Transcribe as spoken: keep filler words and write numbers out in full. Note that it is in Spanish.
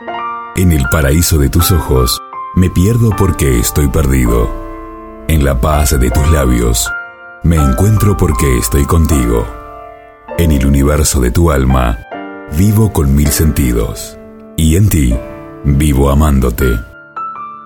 En el paraíso de tus ojos me pierdo porque estoy perdido. En la paz de tus labios me encuentro porque estoy contigo. En el universo de tu alma vivo con mil sentidos. Y en ti vivo amándote.